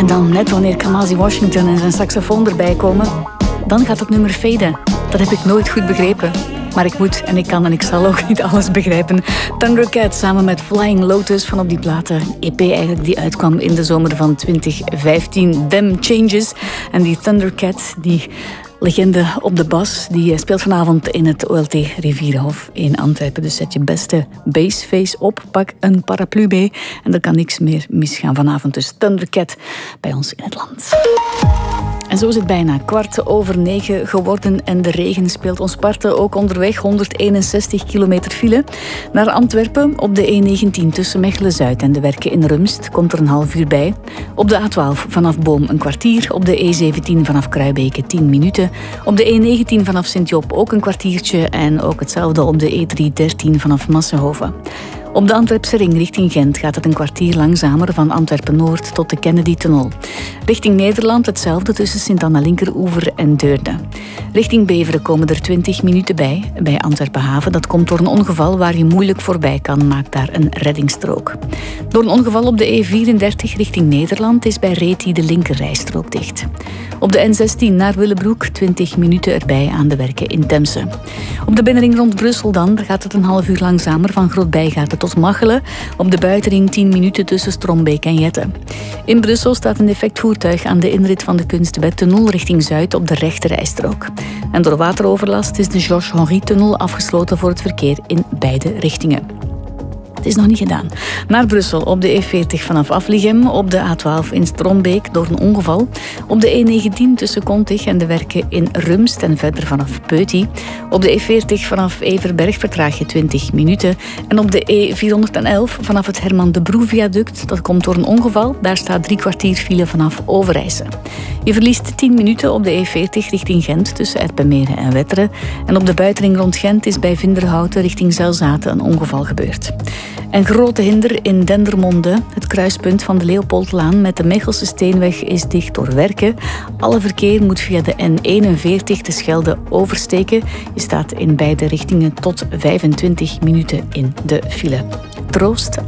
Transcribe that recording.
dan net wanneer Kamasi Washington en zijn saxofoon erbij komen, dan gaat het nummer faden. Dat heb ik nooit goed begrepen. Maar ik moet en ik kan en ik zal ook niet alles begrijpen. Thundercat samen met Flying Lotus van op die platen. EP eigenlijk die uitkwam in de zomer van 2015. Them Changes. En die Thundercat, die legende op de bas, die speelt vanavond in het OLT Rivierenhof in Antwerpen. Dus zet je beste bassface op, pak een paraplu mee en er kan niks meer misgaan vanavond. Dus Thundercat bij ons in het land. En zo is het bijna 9:15 geworden en de regen speelt ons parten ook onderweg. 161 kilometer file naar Antwerpen op de E19 tussen Mechelen-Zuid en de Werken in Rumst komt er een half uur bij. Op de A12 vanaf Boom een kwartier, op de E17 vanaf Kruibeke 10 minuten, op de E19 vanaf Sint-Job ook een kwartiertje en ook hetzelfde op de E313 vanaf Massenhoven. Op de Antwerpse ring richting Gent gaat het een kwartier langzamer van Antwerpen-Noord tot de Kennedy-tunnel. Richting Nederland hetzelfde tussen Sint-Anna-Linkeroever en Deurne. Richting Beveren komen er 20 minuten bij Antwerpen-Haven. Dat komt door een ongeval waar je moeilijk voorbij kan, maakt daar een reddingsstrook. Door een ongeval op de E34 richting Nederland is bij Reti de linkerrijstrook dicht. Op de N16 naar Willebroek 20 minuten erbij aan de Werken in Temse. Op de binnenring rond Brussel dan, daar gaat het een half uur langzamer van Groot-Bijgaarden tot Machelen. Op de buitenring 10 minuten tussen Strombeek en Jette. In Brussel staat een defect voertuig aan de inrit van de Kunstwet-tunnel richting Zuid op de rechterrijstrook. En door wateroverlast is de Georges-Henri-tunnel afgesloten voor het verkeer in beide richtingen. Het is nog niet gedaan. Naar Brussel op de E40 vanaf Afligem, op de A12 in Strombeek door een ongeval. Op de E19 tussen Kontig en de Werken in Rumst en verder vanaf Peuty. Op de E40 vanaf Everberg vertraag je 20 minuten. En op de E411 vanaf het Herman de Broe-viaduct, dat komt door een ongeval. Daar staat 3 kwartier file vanaf Overijse. Je verliest 10 minuten op de E40 richting Gent tussen Erpenmeren en Wetteren. En op de buitenring rond Gent is bij Vinderhouten richting Zelzaten een ongeval gebeurd. En grote hinder in Dendermonde. Het kruispunt van de Leopoldlaan met de Mechelse Steenweg is dicht door werken. Alle verkeer moet via de N41 de Schelde oversteken. Je staat in beide richtingen tot 25 minuten in de file. Troost